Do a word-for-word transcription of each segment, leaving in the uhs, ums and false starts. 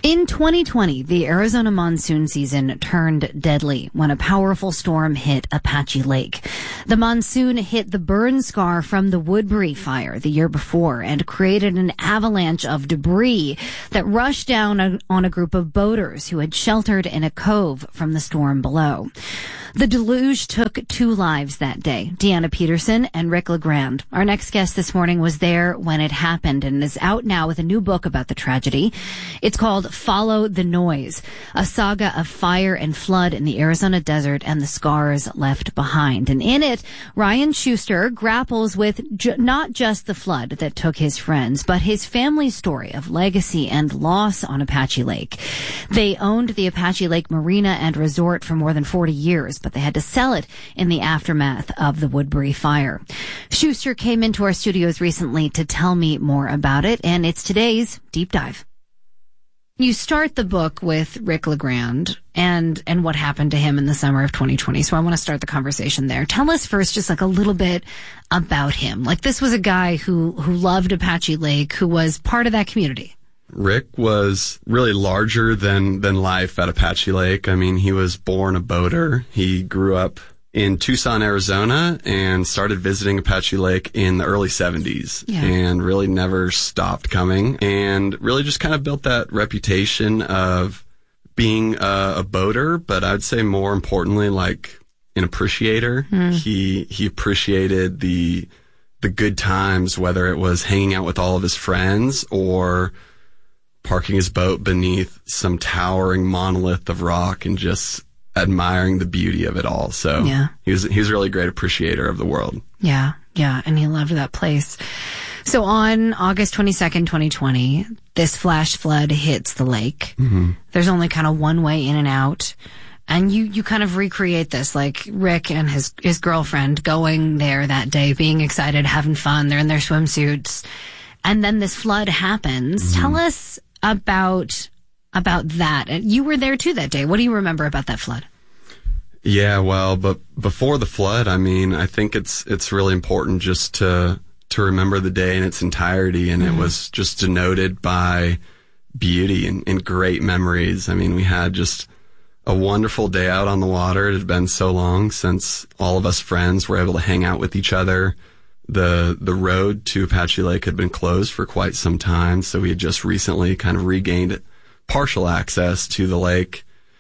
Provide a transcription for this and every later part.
In twenty twenty, the Arizona monsoon season turned deadly when a powerful storm hit Apache Lake. The monsoon hit the burn scar from the Woodbury fire the year before and created an avalanche of debris that rushed down a, on a group of boaters who had sheltered in a cove from the storm below. The deluge took two lives that day, Deanna Peterson and Rick LeGrand. Our next guest this morning was there when it happened and is out now with a new book about the tragedy. It's called Follow the Noise, a saga of fire and flood in the Arizona desert and the scars left behind. And in it, Ryan Schuster grapples with ju- not just the flood that took his friends, but his family's story of legacy and loss on Apache Lake. They owned the Apache Lake Marina and Resort for more than forty years, but they had to sell it in the aftermath of the Woodbury fire. Schuster came into our studios recently to tell me more about it, and it's today's Deep Dive. You start the book with Rick LeGrand and and what happened to him in the summer of twenty twenty. So I want to start the conversation there. Tell us first just like a little bit about him. Like, this was a guy who who loved Apache Lake, who was part of that community. Rick was really larger than than life at Apache Lake. I mean, he was born a boater. He grew up in Tucson, Arizona, and started visiting Apache Lake in the early seventies, yeah. and really never stopped coming, and really just kind of built that reputation of being a, a boater, but I'd say more importantly, like an appreciator. Mm. He he appreciated the the good times, whether it was hanging out with all of his friends or parking his boat beneath some towering monolith of rock and just admiring the beauty of it all. So yeah. he was he was a really great appreciator of the world. Yeah, yeah, and he loved that place. So on August twenty-second, twenty twenty, this flash flood hits the lake. Mm-hmm. There's only kind of one way in and out. And you, you kind of recreate this, like Rick and his, his girlfriend going there that day, being excited, having fun. They're in their swimsuits. And then this flood happens. Mm-hmm. Tell us about about that. You were there too that day. What do you remember about that flood? Yeah, well, but before the flood, I mean, I think it's it's really important just to to remember the day in its entirety, and mm-hmm. it was just denoted by beauty and, and great memories. I mean, we had just a wonderful day out on the water. It had been so long since all of us friends were able to hang out with each other. The the road to Apache Lake had been closed for quite some time, so we had just recently kind of regained partial access to the lake,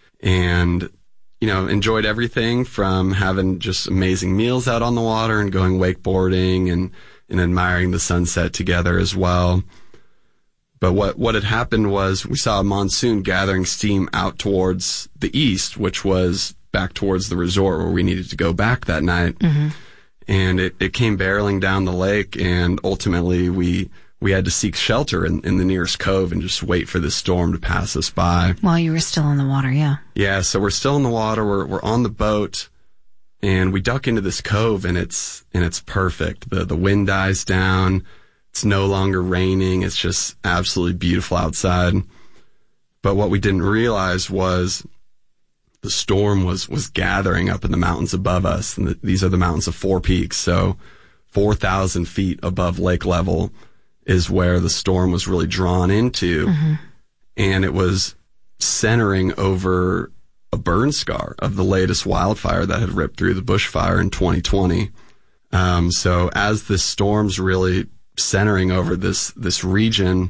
and you know, enjoyed everything from having just amazing meals out on the water and going wakeboarding and, and admiring the sunset together as well. But what, what had happened was we saw a monsoon gathering steam out towards the east, which was back towards the resort where we needed to go back that night. Mm-hmm. And it, it came barreling down the lake, and ultimately we we had to seek shelter in, in the nearest cove and just wait for this storm to pass us by. While you were still in the water, yeah. Yeah, so we're still in the water, we're we're on the boat, and we duck into this cove, and it's and it's perfect. The the wind dies down, it's no longer raining, it's just absolutely beautiful outside. But what we didn't realize was the storm was, was gathering up in the mountains above us, and the, these are the mountains of Four Peaks, so four thousand feet above lake level is where the storm was really drawn into, mm-hmm. and it was centering over a burn scar of the latest wildfire that had ripped through the bushfire in twenty twenty. Um, so as this storm's really centering over this this region,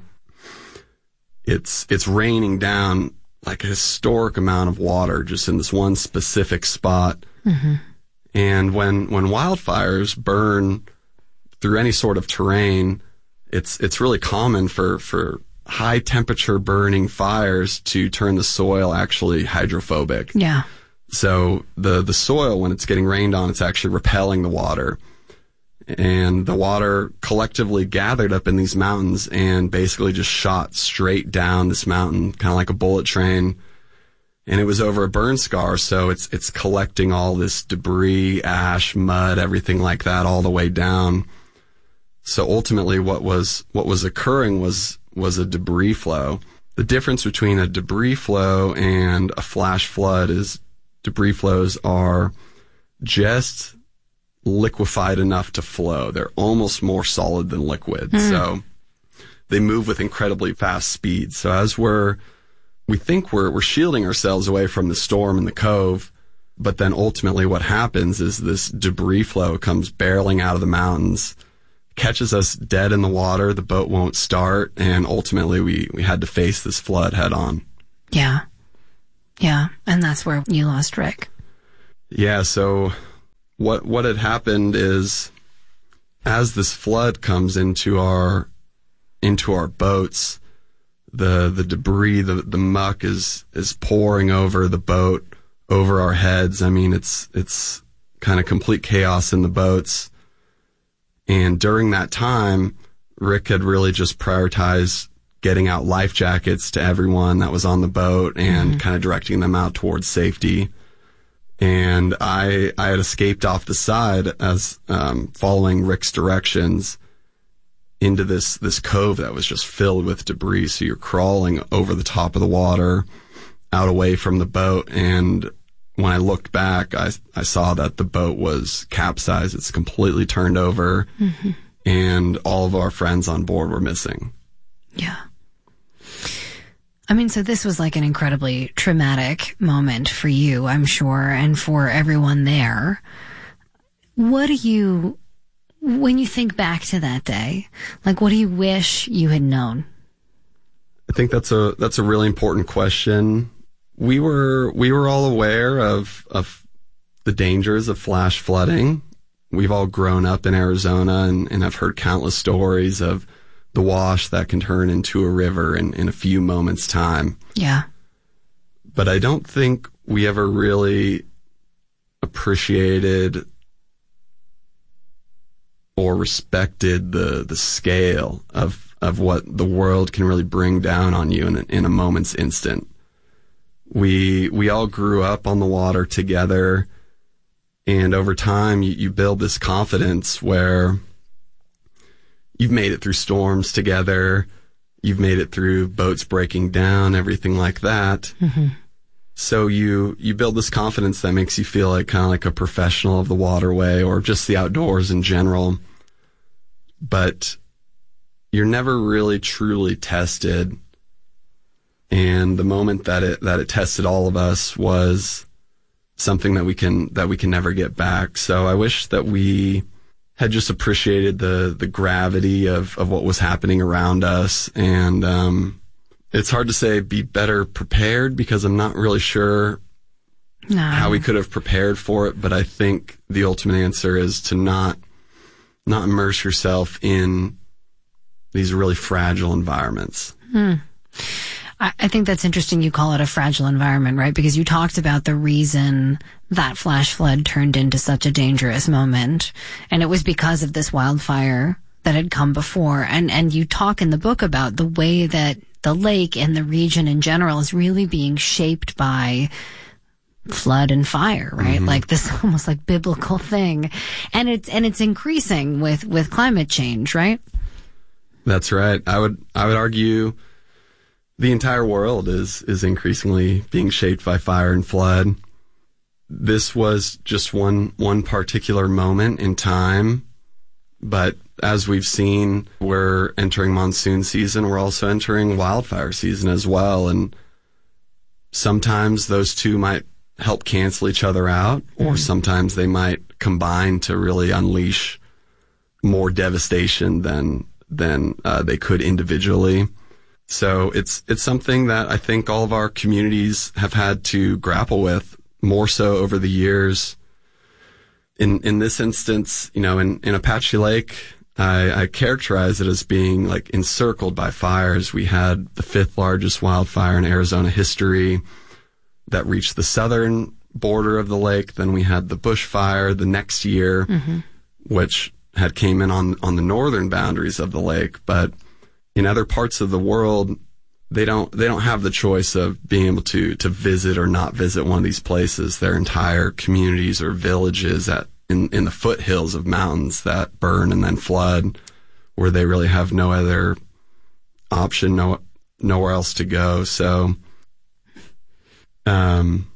it's it's raining down like a historic amount of water just in this one specific spot. Mm-hmm. And when when wildfires burn through any sort of terrain, it's it's really common for, for high temperature burning fires to turn the soil actually hydrophobic. Yeah. So the, the soil, when it's getting rained on, it's actually repelling the water. And the water collectively gathered up in these mountains and basically just shot straight down this mountain, kind of like a bullet train. And it was over a burn scar, so it's it's collecting all this debris, ash, mud, everything like that all the way down. So ultimately what was what was occurring was was a debris flow. The difference between a debris flow and a flash flood is debris flows are just liquefied enough to flow. They're almost more solid than liquid. Mm. So they move with incredibly fast speed. So as we're we think we're, we're shielding ourselves away from the storm in the cove. But then ultimately what happens is this debris flow comes barreling out of the mountains, catches us dead in the water. The boat won't start. And ultimately we, we had to face this flood head on. Yeah. Yeah. And that's where you lost Rick. Yeah. So what, what had happened is as this flood comes into our, into our boats, the, the debris, the, the muck is, is pouring over the boat, over our heads. I mean, it's, it's kind of complete chaos in the boats. And during that time, Rick had really just prioritized getting out life jackets to everyone that was on the boat and mm-hmm. kind of directing them out towards safety. And I, I had escaped off the side as, um, following Rick's directions into this, this cove that was just filled with debris. So you're crawling over the top of the water, out away from the boat. And when I looked back, I, I saw that the boat was capsized. It's completely turned over mm-hmm. and all of our friends on board were missing. Yeah. I mean, so this was like an incredibly traumatic moment for you, I'm sure, and for everyone there. What do you, when you think back to that day, like what do you wish you had known? I think that's a, that's a really important question. We were, we were all aware of, of the dangers of flash flooding. We've all grown up in Arizona and, and have heard countless stories of the wash that can turn into a river in, in a few moments' time. Yeah. But I don't think we ever really appreciated or respected the, the scale of, of what the world can really bring down on you in a, in a moment's instant. We, we all grew up on the water together, and over time you, you build this confidence where you've made it through storms together. You've made it through boats breaking down, everything like that. Mm-hmm. So you, you build this confidence that makes you feel like kind of like a professional of the waterway or just the outdoors in general. But you're never really truly tested. And the moment that it, that it tested all of us was something that we can, that we can never get back. So I wish that we had just appreciated the, the gravity of, of what was happening around us. And, um, it's hard to say be better prepared because I'm not really sure no. how we could have prepared for it. But I think the ultimate answer is to not, not immerse yourself in these really fragile environments. Hmm. I think that's interesting you call it a fragile environment, right? Because you talked about the reason that flash flood turned into such a dangerous moment. And it was because of this wildfire that had come before. And, and you talk in the book about the way that the lake and the region in general is really being shaped by flood and fire, right? Mm-hmm. Like this almost like biblical thing. And it's, and it's increasing with, with climate change, right? That's right. I would, I would argue the entire world is, is increasingly being shaped by fire and flood. This was just one, one particular moment in time. But as we've seen, we're entering monsoon season. We're also entering wildfire season as well. And sometimes those two might help cancel each other out, or mm-hmm. sometimes they might combine to really unleash more devastation than, than, uh, they could individually. So it's, it's something that I think all of our communities have had to grapple with more so over the years. In, in this instance, you know, in, in Apache Lake, I, I characterize it as being like encircled by fires. We had the fifth largest wildfire in Arizona history that reached the southern border of the lake. Then we had the bushfire the next year, mm-hmm. which had came in on, on the northern boundaries of the lake. But in other parts of the world, they don't, they don't have the choice of being able to, to visit or not visit one of these places. Their entire communities or villages at, in, in the foothills of mountains that burn and then flood, where they really have no other option, no, nowhere else to go. So, um,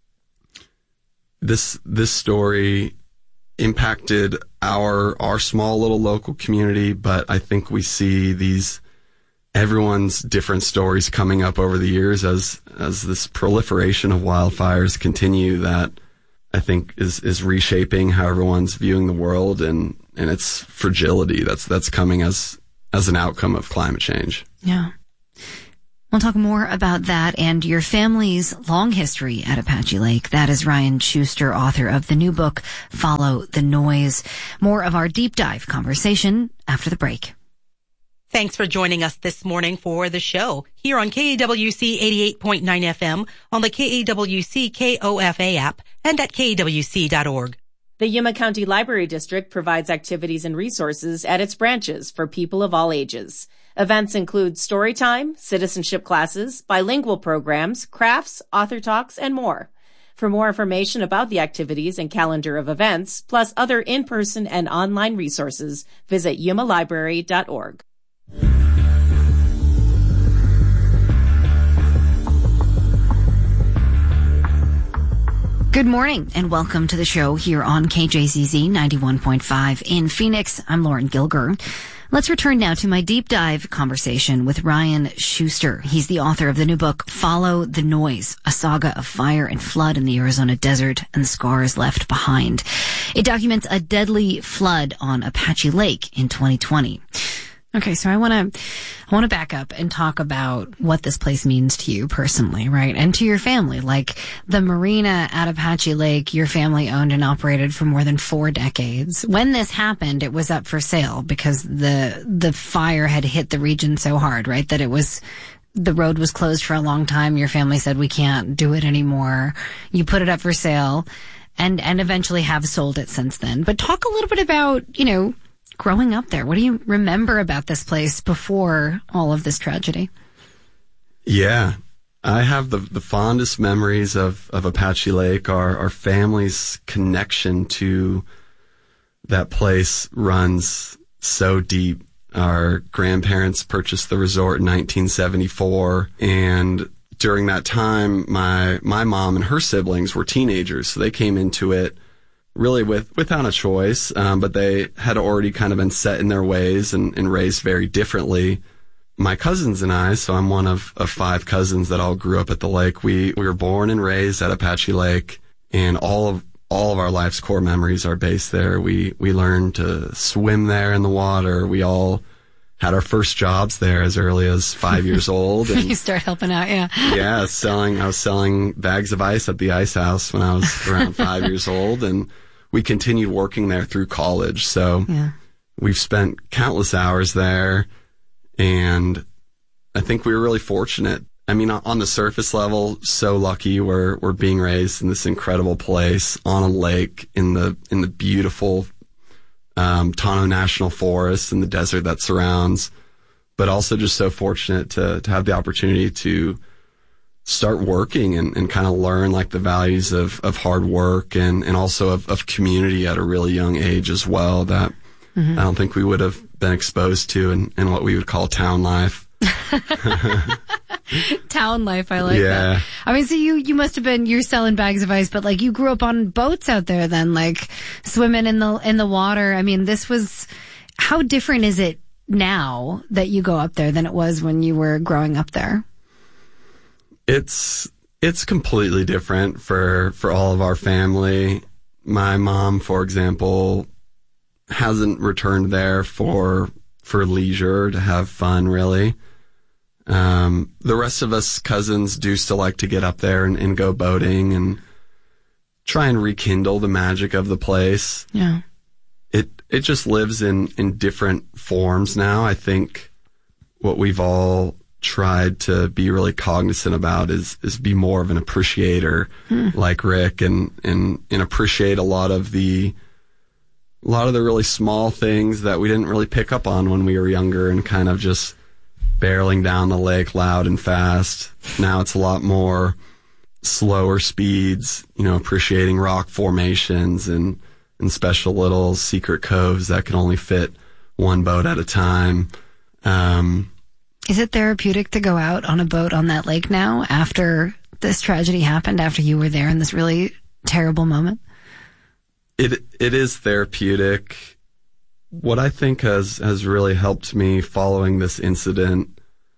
this, this story impacted our, our small little local community, but I think we see these everyone's different stories coming up over the years as as this proliferation of wildfires continue that I think is is reshaping how everyone's viewing the world and and its fragility that's that's coming as as an outcome of climate change. Yeah. We'll talk more about that and your family's long history at Apache Lake. That is Ryan Schuster, author of the new book, Follow the Noise. More of our deep dive conversation after the break. Thanks for joining us this morning for the show here on K A W C eighty-eight point nine F M, on the K A W C K O F A app, and at K A W C dot org. The Yuma County Library District provides activities and resources at its branches for people of all ages. Events include story time, citizenship classes, bilingual programs, crafts, author talks, and more. For more information about the activities and calendar of events, plus other in-person and online resources, visit Yuma Library dot org. Good morning and welcome to the show here on K J Z Z ninety-one point five in Phoenix. I'm Lauren Gilger. Let's return now to my deep dive conversation with Ryan Schuster. He's the author of the new book, Follow the Noise, a saga of fire and flood in the Arizona desert and the scars left behind. It documents a deadly flood on Apache Lake in twenty twenty. Okay, so I want to I want to back up and talk about what this place means to you personally, right? And to your family. Like the marina at Apache Lake, your family owned and operated for more than four decades. When this happened, it was up for sale because the the fire had hit the region so hard, right? That it was the road was closed for a long time. Your family said, we can't do it anymore. You put it up for sale and and eventually have sold it since then. But talk a little bit about, you know, growing up there. What do you remember about this place before all of this tragedy? Yeah, I have the the fondest memories of, of Apache Lake. Our, our family's connection to that place runs so deep. Our grandparents purchased the resort in nineteen seventy-four, and during that time, my my mom and her siblings were teenagers, so they came into it really with without a choice, um, but they had already kind of been set in their ways and, and raised very differently. My cousins and I, so I'm one of, of five cousins that all grew up at the lake. We we were born and raised at Apache Lake, and all of all of our life's core memories are based there. We we learned to swim there in the water. We all had our first jobs there as early as five years old. And you start helping out, yeah. yeah, selling. I was selling bags of ice at the ice house when I was around five years old, and we continued working there through college. So yeah. We've spent countless hours there, and I think we were really fortunate. I mean, on the surface level, so lucky we're we're being raised in this incredible place on a lake in the in the beautiful um, Tono National Forest and the desert that surrounds. But also just so fortunate to to have the opportunity to start working and, and kind of learn like the values of, of hard work and, and also of, of community at a really young age as well that mm-hmm. I don't think we would have been exposed to in, in what we would call town life. Town life, I like yeah. that. I mean, so you, you must have been, you're selling bags of ice, but like you grew up on boats out there then, like swimming in the, in the water. I mean, this was, how different is it now that you go up there than it was when you were growing up there? It's it's completely different for, for all of our family. My mom, for example, hasn't returned there for for leisure, to have fun, really. Um, the rest of us cousins do still like to get up there and, and go boating and try and rekindle the magic of the place. Yeah. It it just lives in, in different forms now. I think what we've all tried to be really cognizant about is is be more of an appreciator hmm. like Rick and, and and appreciate a lot of the a lot of the really small things that we didn't really pick up on when we were younger and kind of just barreling down the lake loud and fast. Now it's a lot more slower speeds, you know, appreciating rock formations and and special little secret coves that can only fit one boat at a time. Um Is it therapeutic to go out on a boat on that lake now after this tragedy happened, after you were there in this really terrible moment? It it is therapeutic. What I think has, has really helped me following this incident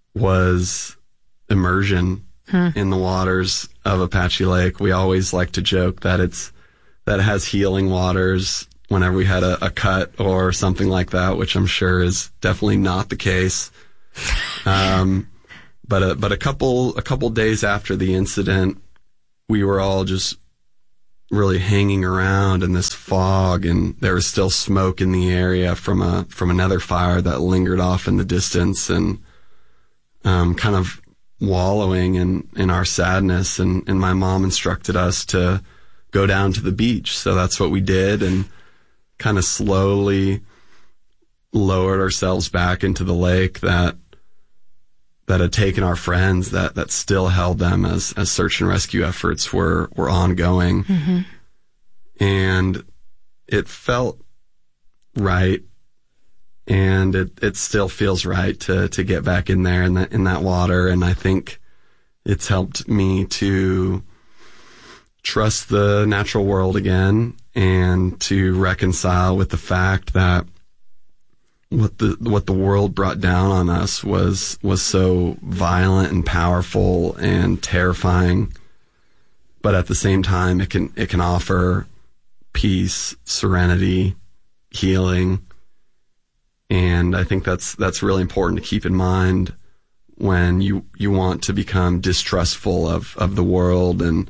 was immersion hmm. in the waters of Apache Lake. We always like to joke that it's that it has healing waters whenever we had a, a cut or something like that, which I'm sure is definitely not the case. Um, but a, but a couple a couple days after the incident, we were all just really hanging around in this fog, and there was still smoke in the area from a from another fire that lingered off in the distance, and um, kind of wallowing in, in our sadness. And, and my mom instructed us to go down to the beach, so that's what we did, and kind of slowly lowered ourselves back into the lake that that had taken our friends, that, that still held them as, as search and rescue efforts were, were ongoing. Mm-hmm. And it felt right. And it, it still feels right to, to get back in there in that, in that water. And I think it's helped me to trust the natural world again and to reconcile with the fact that what the what the world brought down on us was was so violent and powerful and terrifying, but at the same time it can it can offer peace, serenity, healing, and I think that's that's really important to keep in mind when you you want to become distrustful of of the world, and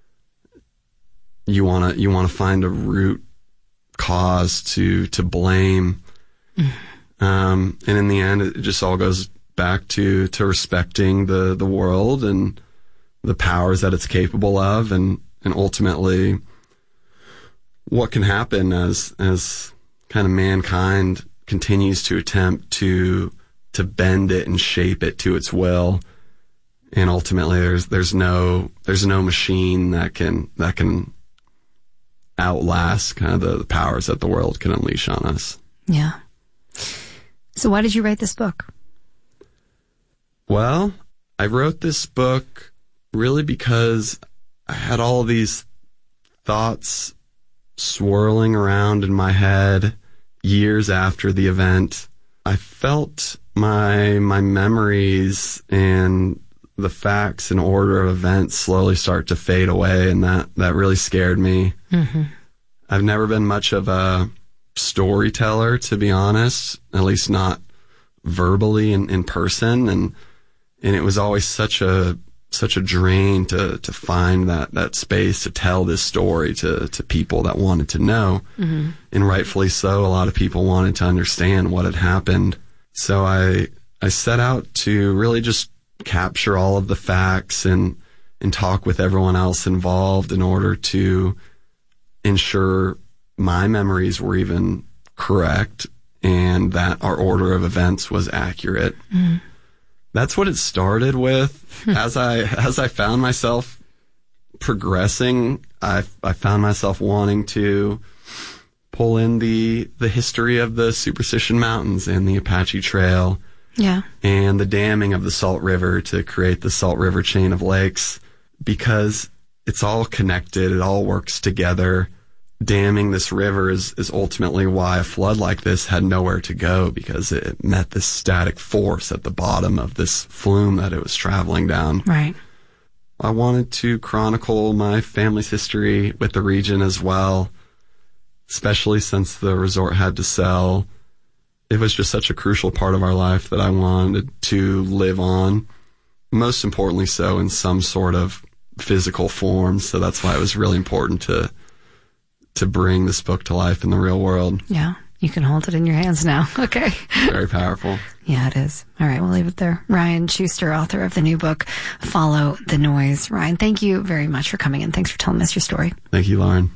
you want to you want to find a root cause to to blame. Mm. Um, and in the end, it just all goes back to, to respecting the, the world and the powers that it's capable of, and, and ultimately what can happen as, as kind of mankind continues to attempt to, to bend it and shape it to its will. And ultimately there's, there's no, there's no machine that can, that can outlast kind of the, the powers that the world can unleash on us. Yeah. So why did you write this book? Well, I wrote this book really because I had all these thoughts swirling around in my head years after the event. I felt my my memories and the facts and order of events slowly start to fade away, and that, that really scared me. Mm-hmm. I've never been much of a storyteller, to be honest, at least not verbally in, in person, and and it was always such a such a drain to to find that that space to tell this story to to people that wanted to know. Mm-hmm. And rightfully so, a lot of people wanted to understand what had happened. So I I set out to really just capture all of the facts and and talk with everyone else involved in order to ensure my memories were even correct and that our order of events was accurate. Mm. That's what it started with. as I as I found myself progressing, I I found myself wanting to pull in the the history of the Superstition Mountains and the Apache Trail. Yeah. And the damming of the Salt River to create the Salt River chain of lakes, because it's all connected, it all works together. Damming this river is, is ultimately why a flood like this had nowhere to go, because it met this static force at the bottom of this flume that it was traveling down. Right. I wanted to chronicle my family's history with the region as well, especially since the resort had to sell. It was just such a crucial part of our life that I wanted to live on, most importantly so in some sort of physical form. So that's why it was really important to to bring this book to life in the real world. Yeah, you can hold it in your hands now. Okay. Very powerful. Yeah, it is. All right, we'll leave it there. Ryan Schuster, author of the new book, Follow the Noise. Ryan, thank you very much for coming in. Thanks for telling us your story. Thank you, Lauren.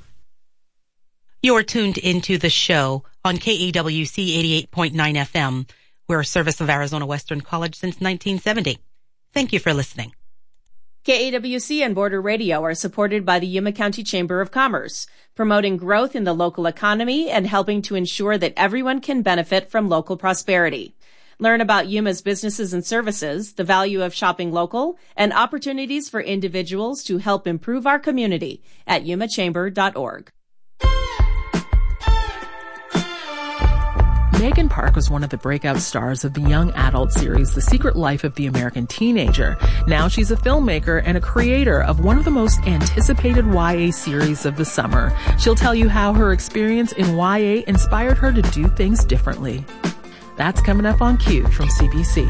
You're tuned into the show on K A W C eighty-eight point nine F M. We're a service of Arizona Western College since nineteen seventy. Thank you for listening. K A W C and Border Radio are supported by the Yuma County Chamber of Commerce, promoting growth in the local economy and helping to ensure that everyone can benefit from local prosperity. Learn about Yuma's businesses and services, the value of shopping local, and opportunities for individuals to help improve our community at yuma chamber dot org. Megan Park was one of the breakout stars of the young adult series The Secret Life of the American Teenager. Now she's a filmmaker and a creator of one of the most anticipated Y A series of the summer. She'll tell you how her experience in Y A inspired her to do things differently. That's coming up on Q from C B C.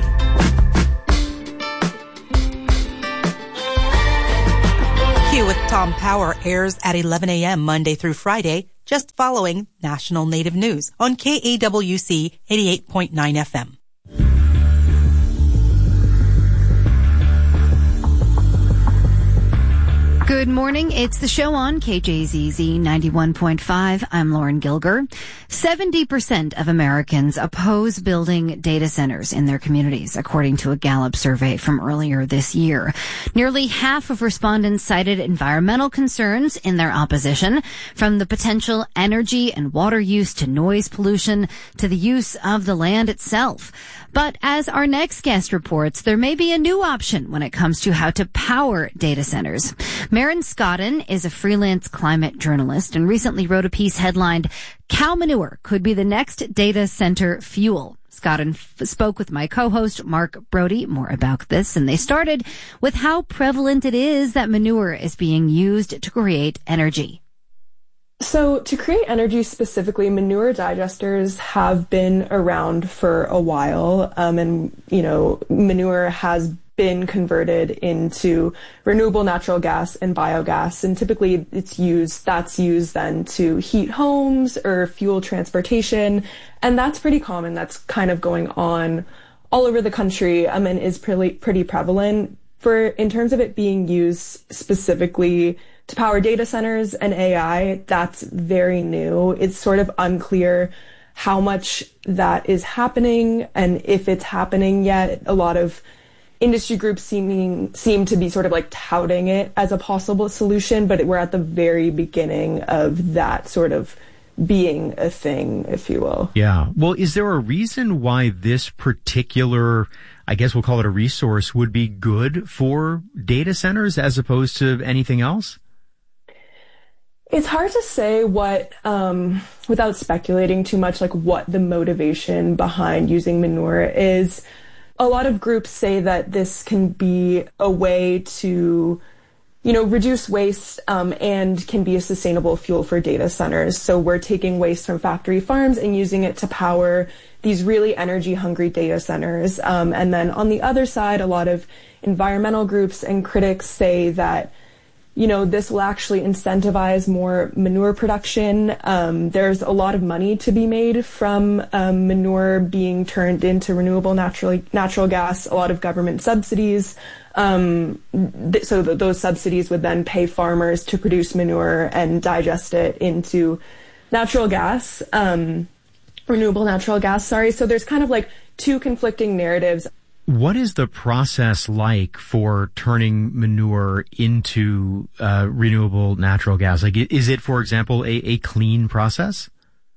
Q with Tom Power airs at eleven a.m. Monday through Friday, just following National Native News on K A W C eighty-eight point nine F M. Good morning. It's the show on K J Z Z ninety-one point five. I'm Lauren Gilger. seventy percent of Americans oppose building data centers in their communities, according to a Gallup survey from earlier this year. Nearly half of respondents cited environmental concerns in their opposition, from the potential energy and water use to noise pollution to the use of the land itself. But as our next guest reports, there may be a new option when it comes to how to power data centers. Maren Scotton is a freelance climate journalist and recently wrote a piece headlined, "Cow Manure Could Be the Next Data Center Fuel." Scotton f- spoke with my co-host Mark Brody more about this, and they started with how prevalent it is that manure is being used to create energy. So to create energy specifically, manure digesters have been around for a while, um, and, you know, manure has been converted into renewable natural gas and biogas, and typically it's used, that's used then to heat homes or fuel transportation, and that's pretty common. That's kind of going on all over the country, um, and is pretty, pretty prevalent. For, in terms of it being used specifically to power data centers and A I, that's very new. It's sort of unclear how much that is happening and if it's happening yet. A lot of industry groups seeming, seem to be sort of like touting it as a possible solution, but we're at the very beginning of that sort of being a thing, if you will. Yeah. Well, is there a reason why this particular, I guess we'll call it a resource, would be good for data centers as opposed to anything else? It's hard to say what, um, without speculating too much, like what the motivation behind using manure is. A lot of groups say that this can be a way to, you know, reduce waste, um, and can be a sustainable fuel for data centers. So we're taking waste from factory farms and using it to power these really energy hungry data centers. Um, and then on the other side, a lot of environmental groups and critics say that, you know, this will actually incentivize more manure production. Um, there's a lot of money to be made from um, manure being turned into renewable natural natural gas. A lot of government subsidies. Um, th- so th- those subsidies would then pay farmers to produce manure and digest it into natural gas, um, renewable natural gas. Sorry. So there's kind of like two conflicting narratives. What is the process like for turning manure into uh, renewable natural gas? Like, is it, for example, a, a clean process?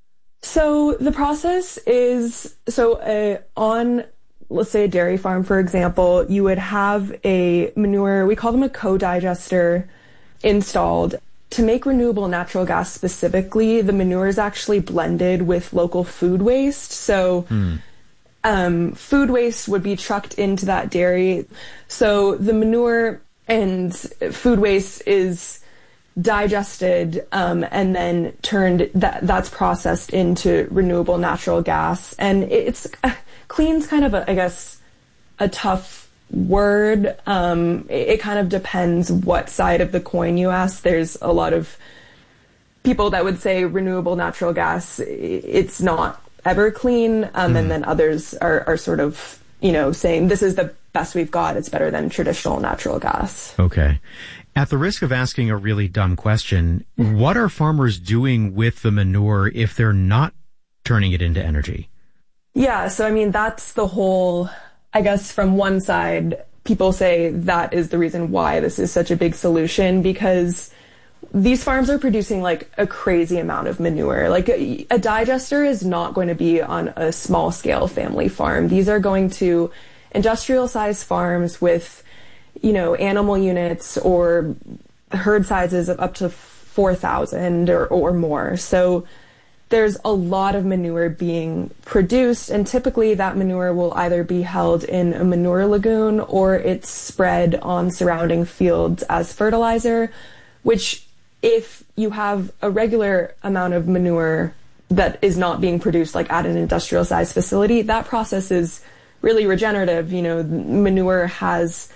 So the process is, so uh, on, let's say a dairy farm, for example, you would have a manure, we call them a co-digester, installed. To make renewable natural gas specifically, the manure is actually blended with local food waste. So hmm. Um, food waste would be trucked into that dairy. So the manure and food waste is digested, um, and then turned, that, that's processed into renewable natural gas. And it's, uh, clean's kind of a, I guess, a tough word. Um, it, it kind of depends what side of the coin you ask. There's a lot of people that would say renewable natural gas, it's not ever clean, um, mm. and then others are, are sort of, you know, saying this is the best we've got. It's better than traditional natural gas. Okay. At the risk of asking a really dumb question, what are farmers doing with the manure if they're not turning it into energy? Yeah, so I mean, that's the whole, I guess from one side, people say that is the reason why this is such a big solution, because these farms are producing like a crazy amount of manure. Like a, a digester is not going to be on a small scale family farm. These are going to industrial size farms with, you know, animal units or herd sizes of up to four thousand or, or more. So there's a lot of manure being produced, and typically that manure will either be held in a manure lagoon or it's spread on surrounding fields as fertilizer, which if you have a regular amount of manure that is not being produced like at an industrial sized facility, that process is really regenerative. You know, manure has,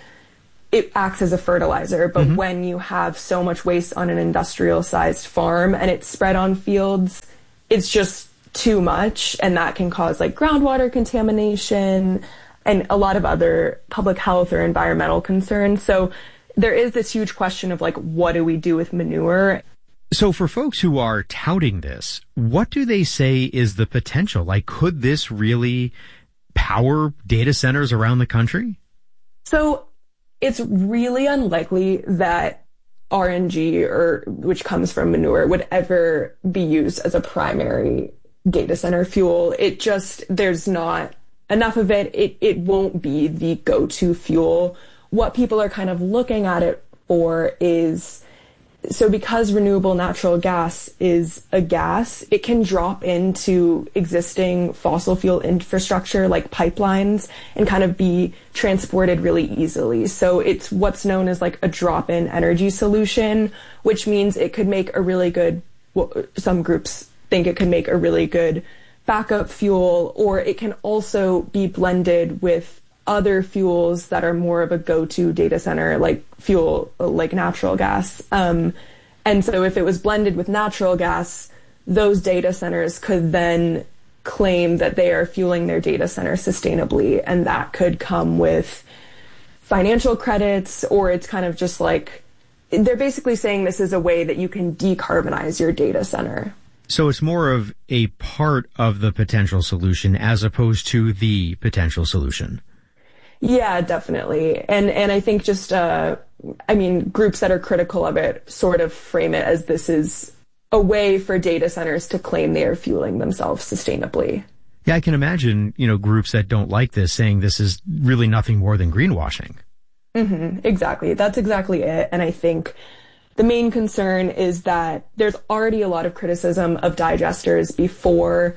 it acts as a fertilizer, but mm-hmm. when you have so much waste on an industrial sized farm and it's spread on fields, it's just too much, and that can cause like groundwater contamination and a lot of other public health or environmental concerns. So there is this huge question of like, what do we do with manure? So for folks who are touting this, what do they say is the potential? Like, could this really power data centers around the country? So it's really unlikely that R N G, or which comes from manure, would ever be used as a primary data center fuel. It just, there's not enough of it. It it won't be the go-to fuel. What people are kind of looking at it for is, so because renewable natural gas is a gas, it can drop into existing fossil fuel infrastructure like pipelines and kind of be transported really easily. So it's what's known as like a drop-in energy solution, which means it could make a really good, well, some groups think it could make a really good backup fuel, or it can also be blended with other fuels that are more of a go-to data center, like fuel, like natural gas. Um, and so if it was blended with natural gas, those data centers could then claim that they are fueling their data center sustainably. And that could come with financial credits, or it's kind of just like, they're basically saying this is a way that you can decarbonize your data center. So it's more of a part of the potential solution as opposed to the potential solution. Yeah, definitely. And and I think just, uh, I mean, groups that are critical of it sort of frame it as this is a way for data centers to claim they are fueling themselves sustainably. Yeah, I can imagine, you know, groups that don't like this saying this is really nothing more than greenwashing. Mm-hmm, exactly. That's exactly it. And I think the main concern is that there's already a lot of criticism of digesters before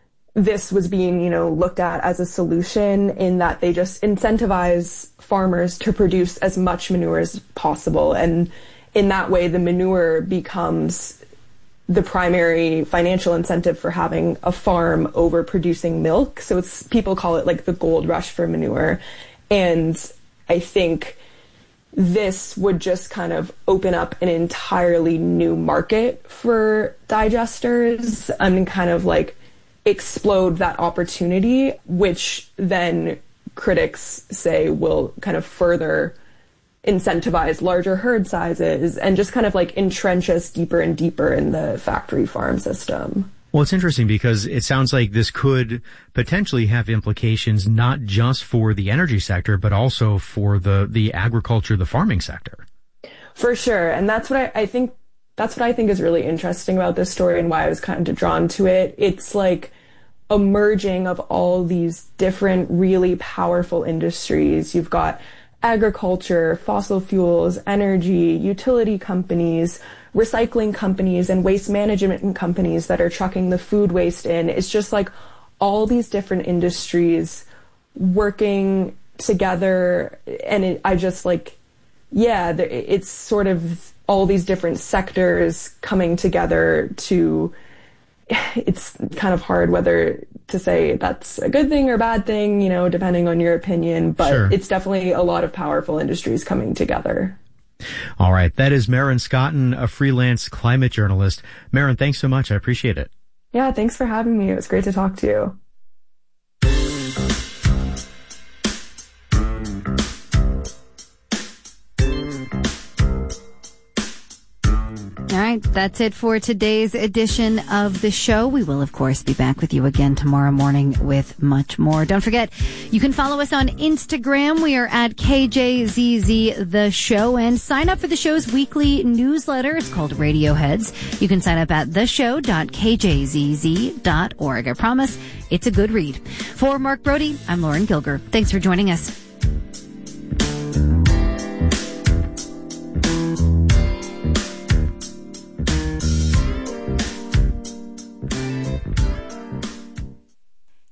this was being, you know, looked at as a solution, in that they just incentivize farmers to produce as much manure as possible. And in that way, the manure becomes the primary financial incentive for having a farm over producing milk. So it's, people call it like the gold rush for manure. And I think this would just kind of open up an entirely new market for digesters and kind of like explode that opportunity, which then critics say will kind of further incentivize larger herd sizes and just kind of like entrench us deeper and deeper in the factory farm system. Well, it's interesting because it sounds like this could potentially have implications not just for the energy sector, but also for the, the agriculture, the farming sector. For sure. And that's what I, I think, that's what I think is really interesting about this story and why I was kind of drawn to it. It's like a merging of all these different really powerful industries. You've got agriculture, fossil fuels, energy, utility companies, recycling companies, and waste management companies that are trucking the food waste in. It's just like all these different industries working together. And it, I just like, yeah, it's sort of all these different sectors coming together to, it's kind of hard whether to say that's a good thing or bad thing, you know, depending on your opinion, but sure. It's definitely a lot of powerful industries coming together. All right. That is Maren Scotton, a freelance climate journalist. Maren, thanks so much. I appreciate it. Yeah, thanks for having me. It was great to talk to you. All right, that's it for today's edition of the show. We will, of course, be back with you again tomorrow morning with much more. Don't forget, you can follow us on Instagram. We are at K J Z Z The Show, and sign up for the show's weekly newsletter. It's called Radioheads. You can sign up at the show dot k j z z dot org. I promise it's a good read. For Mark Brody, I'm Lauren Gilger. Thanks for joining us.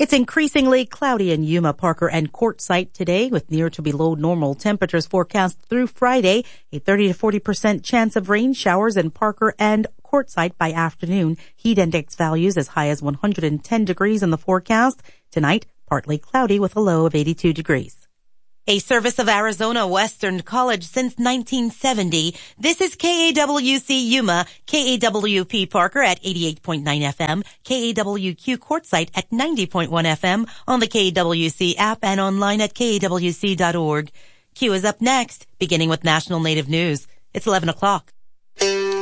It's increasingly cloudy in Yuma, Parker, and Quartzsite today with near to below normal temperatures forecast through Friday. A thirty to forty percent chance of rain showers in Parker and Quartzsite by afternoon. Heat index values as high as one hundred ten degrees in the forecast. Tonight, partly cloudy with a low of eighty-two degrees. A service of Arizona Western College since nineteen seventy. This is K A W C Yuma, K A W P Parker at eighty-eight point nine F M, K A W Q Quartzsite at ninety point one F M, on the K A W C app and online at K A W C dot org. Q is up next, beginning with National Native News. It's eleven o'clock.